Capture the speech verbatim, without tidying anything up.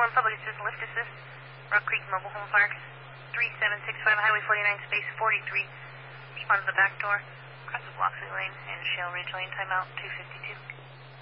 one, public assist, lift assist, Rock Creek Mobile Home Park, three seven six five, Highway forty-nine, space forty-three. Respond to the back door, across the Bloxley Lane and Shell Ridge Lane, timeout two fifty-two.